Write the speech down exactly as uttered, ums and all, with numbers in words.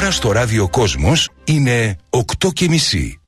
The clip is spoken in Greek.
Τώρα στο ράδιο Κόσμος είναι οκτώ και μισή.